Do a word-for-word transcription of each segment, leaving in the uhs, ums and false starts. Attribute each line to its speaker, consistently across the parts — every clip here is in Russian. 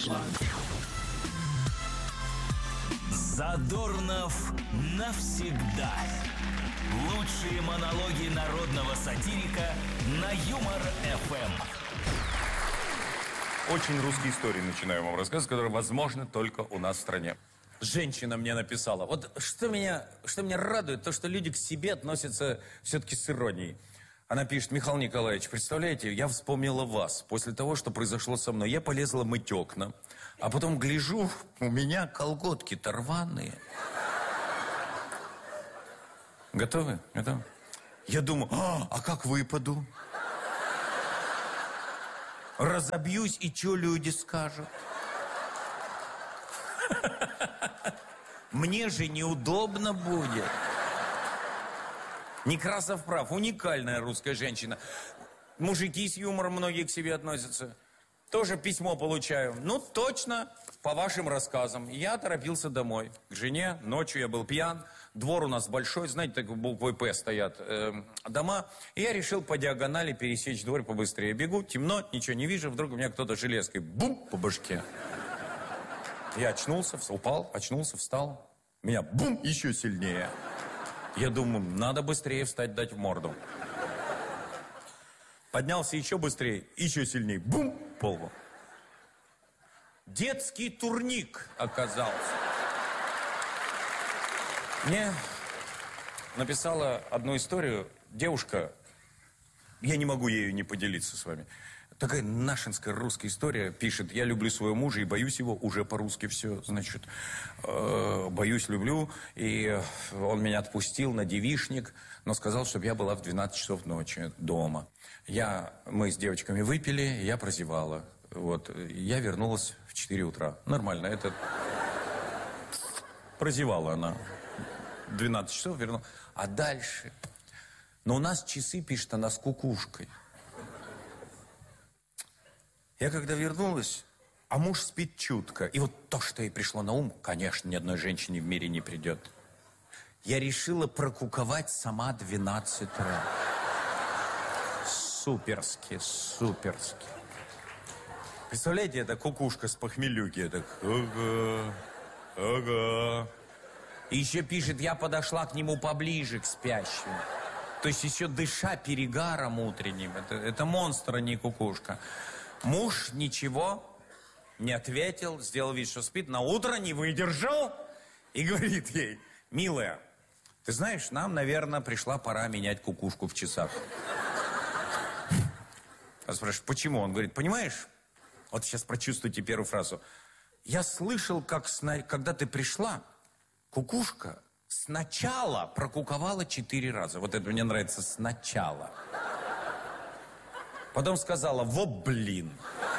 Speaker 1: вышла.
Speaker 2: Задорнов навсегда. Лучшие монологи народного сатирика на Юмор-эф эм.
Speaker 3: Очень русские истории начинаю вам рассказывать, которые возможны только у нас в стране. Женщина мне написала. Вот что меня, что меня радует, то, что люди к себе относятся все-таки с иронией. Она пишет: Михаил Николаевич, представляете, я вспомнила вас. После того, что произошло со мной, я полезла мыть окна. А потом гляжу, у меня колготки-то рваные. Готовы? Готовы? Я думаю, а, а как выпаду? Разобьюсь, и что люди скажут? Мне же неудобно будет. Некрасов прав, уникальная русская женщина. Мужики с юмором многие к себе относятся. Тоже письмо получаю. Ну, точно, по вашим рассказам. Я торопился домой. К жене, ночью я был пьян. Двор у нас большой, знаете, так буквой «П» стоят э, дома. И я решил по диагонали пересечь двор побыстрее. Бегу, темно, ничего не вижу. Вдруг у меня кто-то железкой бум по башке. Я очнулся, упал, очнулся, встал. Меня бум еще сильнее. Я думаю, надо быстрее встать, дать в морду. Поднялся еще быстрее, еще сильнее. Бум! Полу. Детский турник оказался. Мне написала одну историю девушка. Я не могу ею не поделиться с вами. Такая нашинская русская история. Пишет: я люблю своего мужа и боюсь его. Уже по-русски все, значит. Э, боюсь, люблю. И он меня отпустил на девичник, но сказал, чтобы я была в двенадцать часов ночи дома. Я, мы с девочками выпили, я прозевала. Вот. Я вернулась в четыре утра. Нормально. Это... Прозевала она. двенадцать часов вернулась. А дальше... Но у нас часы, пишет она, с кукушкой. Я когда вернулась, а муж спит чутко. И вот то, что ей пришло на ум, конечно, ни одной женщине в мире не придет. Я решила прокуковать сама двенадцать раз. Суперски, суперски. Представляете, это кукушка с похмелюки. Я так, ага, ага. И еще пишет: я подошла к нему поближе, к спящему. То есть еще дыша перегаром утренним. Это, это монстр, а не кукушка. Муж ничего не ответил, сделал вид, что спит. На утро не выдержал и говорит ей: милая, ты знаешь, нам, наверное, пришла пора менять кукушку в часах. Я спрашиваю: почему? Он говорит: понимаешь, вот сейчас прочувствуйте первую фразу. Я слышал, как сна... когда ты пришла, кукушка сначала прокуковала четыре раза. Вот это мне нравится, сначала. Потом сказала: во блин.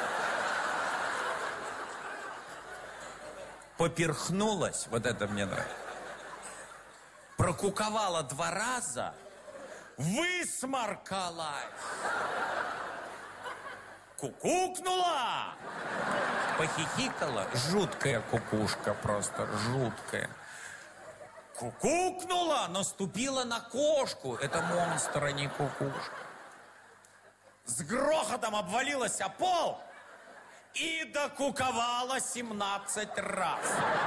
Speaker 3: Поперхнулась, вот это мне нравится. Прокуковала два раза, высморкалась. Кукукнула. Похихикала. Жуткая кукушка, просто жуткая. Кукукнула, наступила на кошку. Это монстр, а не кукушка. С грохотом обвалилась о пол и докуковала семнадцать раз.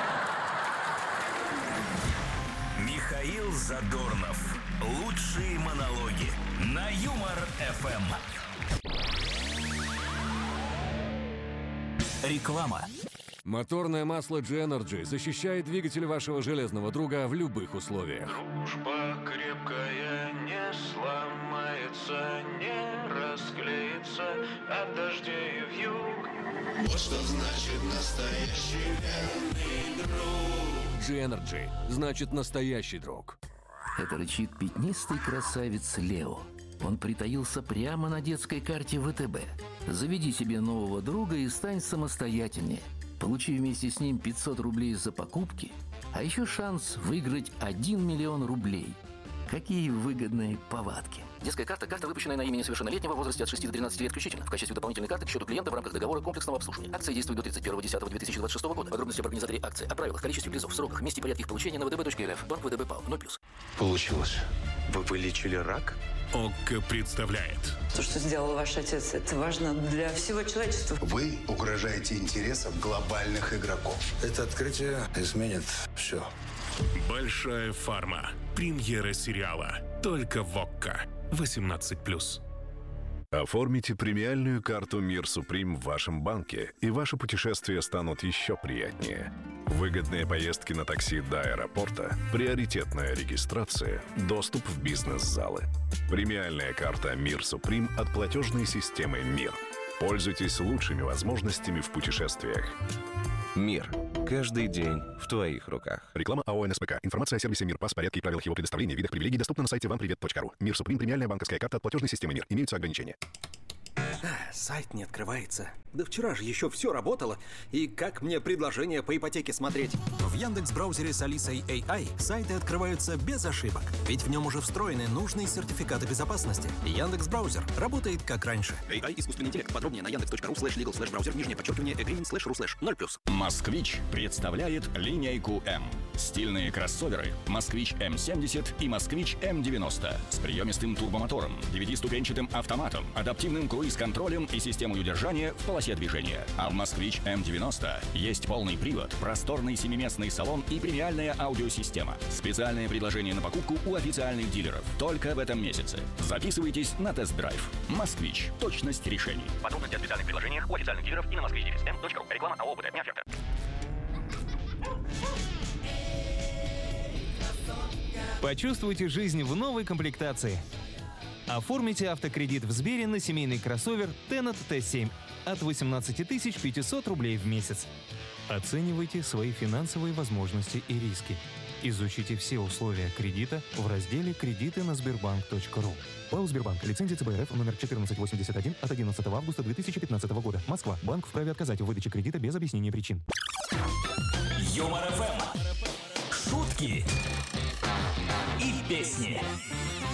Speaker 2: Михаил Задорнов. Лучшие монологи на Юмор-эф эм. Реклама.
Speaker 4: Моторное масло G-Energy защищает двигатель вашего железного друга в любых условиях.
Speaker 5: Дружба крепкая не сломается, не расклеится от дождей вьюг.
Speaker 1: Вот что значит настоящий верный друг.
Speaker 4: G-Energy значит настоящий друг.
Speaker 6: Это рычит пятнистый красавец Лео. Он притаился прямо на детской карте вэ тэ бэ. Заведи себе нового друга и стань самостоятельнее. Получи вместе с ним пятьсот рублей за покупки, а еще шанс выиграть один миллион рублей. Какие выгодные повадки. Детская карта – карта, выпущенная на имя несовершеннолетнего в возрасте от шести до тринадцати лет включительно. В качестве дополнительной карты к счету клиента в рамках договора комплексного обслуживания. Акция действует до тридцать первого десятого две тысячи двадцать шестого года. Подробности об организаторе акции, о правилах, количестве призов, сроках, месте и порядке их получения на вэ дэ бэ точка эр эф. Банк вэ дэ бэ ПАО. ноль плюс.
Speaker 7: Получилось. Вы вылечили рак?
Speaker 8: ОККО представляет.
Speaker 9: То, что сделал ваш отец, это важно для всего человечества.
Speaker 1: Вы угрожаете интересам глобальных игроков. Это открытие изменит все.
Speaker 8: Большая фарма. Премьера сериала. Только в ОККО. восемнадцать плюс.
Speaker 10: Оформите премиальную карту «Мир Суприм» в вашем банке, и ваши путешествия станут еще приятнее. Выгодные поездки на такси до аэропорта, приоритетная регистрация, доступ в бизнес-залы. Премиальная карта «Мир Суприм» от платежной системы «Мир». Пользуйтесь лучшими возможностями в путешествиях.
Speaker 7: Мир. Каждый день в твоих руках.
Speaker 10: Реклама АО эн эс пэ ка. Информация о сервисе «Мир», пас, порядке и правилах его предоставления, видах привилегий доступна на сайте вам привет точка ру. «Мир Суприм» — премиальная банковская карта от платежной системы «Мир». Имеются ограничения.
Speaker 11: Сайт не открывается. Да вчера же еще все работало. И как мне предложение по ипотеке смотреть?
Speaker 12: В Яндекс.Браузере с Алисой эй ай сайты открываются без ошибок. Ведь в нем уже встроены нужные сертификаты безопасности. Яндекс.Браузер работает как раньше.
Speaker 11: эй ай искусственный интеллект. Подробнее на яндекс.ру слэш legal слэш браузер нижнее подчеркивание agreement слэш ру слэш ноль плюс.
Speaker 13: Москвич представляет линейку М. Стильные кроссоверы Москвич эм семьдесят и Москвич эм девяносто с приемистым турбомотором, девятиступенчатым автоматом, адаптивным круиз-контролем и системой удержания в полосе движения. А в Москвич эм девяносто есть полный привод, просторный семиместный салон и премиальная аудиосистема. Специальное предложение на покупку у официальных дилеров только в этом месяце. Записывайтесь на тест-драйв. Москвич. Точность решений.
Speaker 14: Подробности о специальных предложениях у официальных дилеров и на москвич эм точка ру. Реклама АО ОБД. Не оферта.
Speaker 15: Почувствуйте жизнь в новой комплектации. Оформите автокредит в Сбере на семейный кроссовер Tenet тэ семь от восемнадцать тысяч пятьсот рублей в месяц. Оценивайте свои финансовые возможности и риски. Изучите все условия кредита в разделе «Кредиты на сбербанк точка ру». ПАО «Сбербанк». Лицензия цэ бэ эр эф номер четырнадцать восемьдесят один от одиннадцатого августа две тысячи пятнадцатого года. Москва. Банк вправе отказать в выдаче кредита без объяснения причин.
Speaker 2: Юмор эф эм. Шутки и песни.